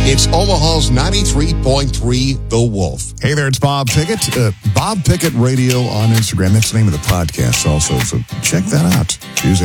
It's Omaha's 93.3 The Wolf. Hey there, it's Bob Pickett. Bob Pickett Radio on Instagram. That's the name of the podcast also, so check that out. Tuesday.